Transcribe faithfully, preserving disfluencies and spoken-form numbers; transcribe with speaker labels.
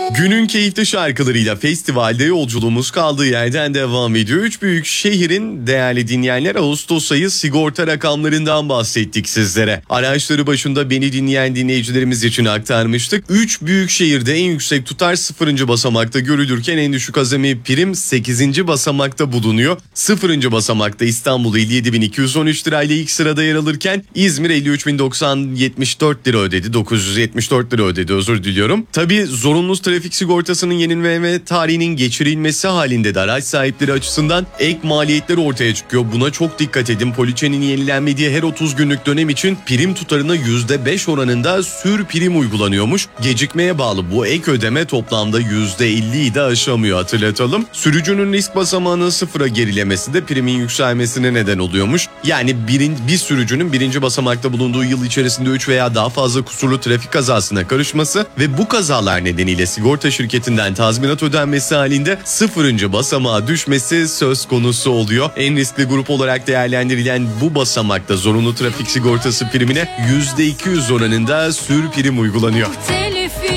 Speaker 1: Günün keyifli şarkılarıyla festivalde yolculuğumuz kaldığı yerden devam ediyor. Üç büyük şehrin değerli dinleyenler Ağustos ayı sigorta rakamlarından bahsettik sizlere. Araçları başında beni dinleyen dinleyicilerimiz için aktarmıştık. Üç büyük şehirde en yüksek tutar sıfırıncı basamakta görülürken en düşük azami prim sekizinci basamakta bulunuyor. Sıfırıncı basamakta İstanbul elli yedi bin iki yüz on üç lirayla ilk sırada yer alırken İzmir elli üç bin doksan yetmiş dört lira ödedi. dokuz yüz yetmiş dört lira ödedi, özür diliyorum. Tabii zorunlu trafik sigortasının yenileme tarihinin geçirilmesi halinde de araç sahipleri açısından ek maliyetler ortaya çıkıyor. Buna çok dikkat edin. Poliçenin yenilenmediği her otuz günlük dönem için prim tutarına yüzde beş oranında sür prim uygulanıyormuş. Gecikmeye bağlı bu ek ödeme toplamda yüzde elliyi de aşamıyor, hatırlatalım. Sürücünün risk basamağının sıfıra gerilemesi de primin yükselmesine neden oluyormuş. Yani birin, bir sürücünün birinci basamakta bulunduğu yıl içerisinde üç veya daha fazla kusurlu trafik kazasına karışması ve bu kazalar nedeniyle sigorta şirketinden tazminat ödenmesi halinde sıfırıncı basamağa düşmesi söz konusu oluyor. En riskli grup olarak değerlendirilen bu basamakta zorunlu trafik sigortası primine yüzde iki yüz oranında sür prim uygulanıyor.